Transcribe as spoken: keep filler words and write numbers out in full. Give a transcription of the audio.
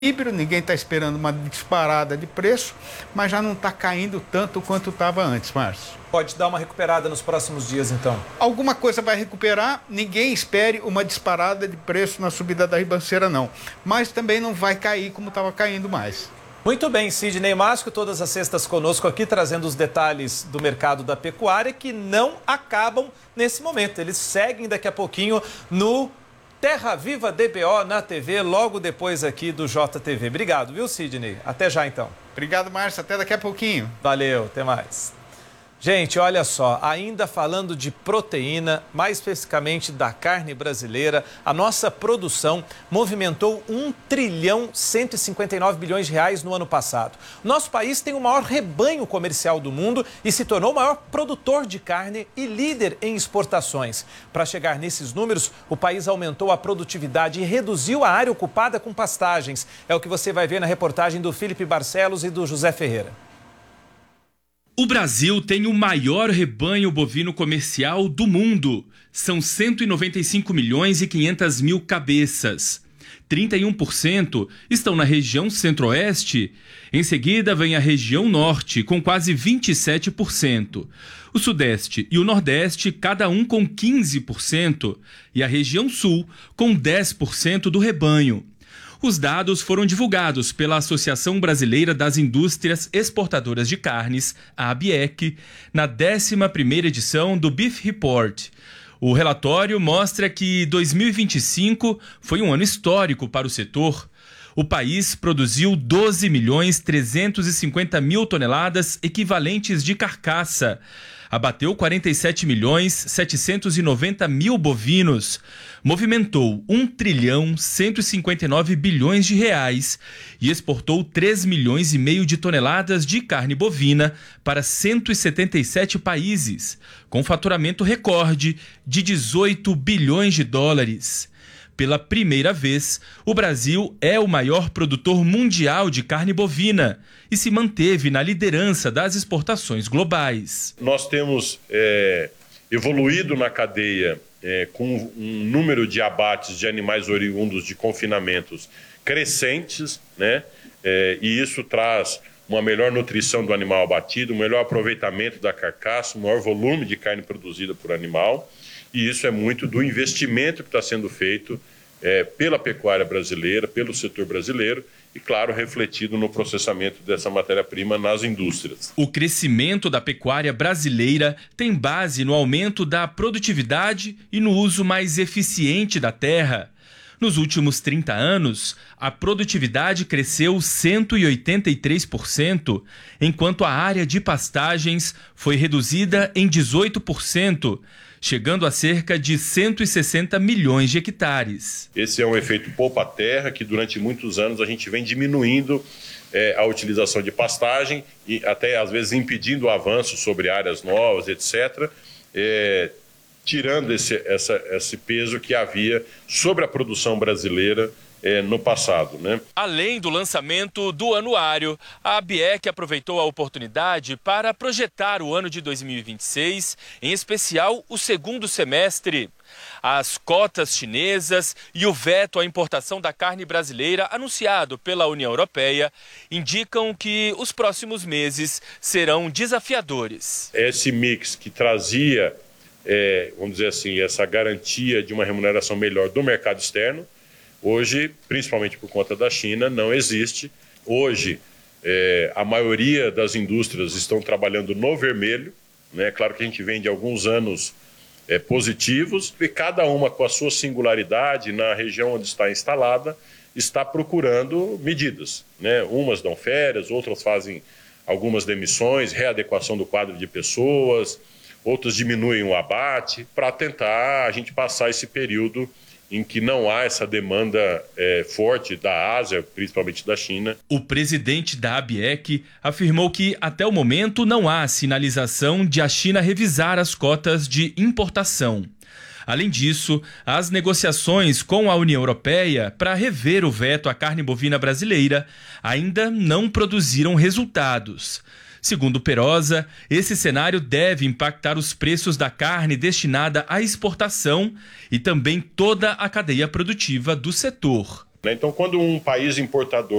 Ninguém está esperando uma disparada de preço, mas já não está caindo tanto quanto estava antes, Márcio. Pode dar uma recuperada nos próximos dias, então? Alguma coisa vai recuperar, ninguém espere uma disparada de preço na subida da ribanceira, não. Mas também não vai cair como estava caindo mais. Muito bem, Sidney Masco, todas as sextas conosco aqui, trazendo os detalhes do mercado da pecuária que não acabam nesse momento. Eles seguem daqui a pouquinho no Terra Viva D B O na T V, logo depois aqui do J T V. Obrigado, viu, Sidney? Até já, então. Obrigado, Márcio. Até daqui a pouquinho. Valeu, até mais. Gente, olha só, ainda falando de proteína, mais especificamente da carne brasileira, a nossa produção movimentou um trilhão cento e cinquenta e nove bilhões de reais no ano passado. Nosso país tem o maior rebanho comercial do mundo e se tornou o maior produtor de carne e líder em exportações. Para chegar nesses números, o país aumentou a produtividade e reduziu a área ocupada com pastagens. É o que você vai ver na reportagem do Felipe Barcelos e do José Ferreira. O Brasil tem o maior rebanho bovino comercial do mundo. São cento e noventa e cinco milhões e quinhentas mil cabeças. trinta e um por cento estão na região centro-oeste. Em seguida vem a região norte, com quase vinte e sete por cento. O sudeste e o nordeste, cada um com quinze por cento. E a região sul, com dez por cento do rebanho. Os dados foram divulgados pela Associação Brasileira das Indústrias Exportadoras de Carnes, a ABIEC, na décima primeira edição do Beef Report. O relatório mostra que dois mil e vinte e cinco foi um ano histórico para o setor. O país produziu doze milhões trezentos e cinquenta mil toneladas equivalentes de carcaça. Abateu quarenta e sete milhões setecentos e noventa mil bovinos, movimentou um trilhão cento e cinquenta e nove bilhões de reais e exportou três milhões e meio de toneladas de carne bovina para cento e setenta e sete países, com faturamento recorde de dezoito bilhões de dólares. Pela primeira vez, o Brasil é o maior produtor mundial de carne bovina e se manteve na liderança das exportações globais. Nós temos é, evoluído na cadeia é, com um número de abates de animais oriundos de confinamentos crescentes, né? É, e isso traz uma melhor nutrição do animal abatido, um melhor aproveitamento da carcaça, um maior volume de carne produzida por animal. E isso é muito do investimento que está sendo feito é, pela pecuária brasileira, pelo setor brasileiro e, claro, refletido no processamento dessa matéria-prima nas indústrias. O crescimento da pecuária brasileira tem base no aumento da produtividade e no uso mais eficiente da terra. Nos últimos trinta anos, a produtividade cresceu cento e oitenta e três por cento, enquanto a área de pastagens foi reduzida em dezoito por cento, chegando a cerca de cento e sessenta milhões de hectares. Esse é um efeito poupa-terra que durante muitos anos a gente vem diminuindo é, a utilização de pastagem e até às vezes impedindo o avanço sobre áreas novas, etcétera, é, tirando esse, essa, esse peso que havia sobre a produção brasileira É, no passado, né? Além do lançamento do anuário, a ABIEC aproveitou a oportunidade para projetar o ano de dois mil e vinte e seis, em especial o segundo semestre. As cotas chinesas e o veto à importação da carne brasileira anunciado pela União Europeia indicam que os próximos meses serão desafiadores. Esse mix que trazia, é, vamos dizer assim, essa garantia de uma remuneração melhor do mercado externo, hoje, principalmente por conta da China, não existe. Hoje, é, a maioria das indústrias estão trabalhando no vermelho, né? Claro que a gente vem de alguns anos é, positivos, e cada uma com a sua singularidade na região onde está instalada, está procurando medidas, né? Umas dão férias, outras fazem algumas demissões, readequação do quadro de pessoas, outras diminuem o abate, para tentar a gente passar esse período em que não há essa demanda é, forte da Ásia, principalmente da China. O presidente da ABIEC afirmou que, até o momento, não há sinalização de a China revisar as cotas de importação. Além disso, as negociações com a União Europeia para rever o veto à carne bovina brasileira ainda não produziram resultados. Segundo Perosa, esse cenário deve impactar os preços da carne destinada à exportação e também toda a cadeia produtiva do setor. Então, quando um país importador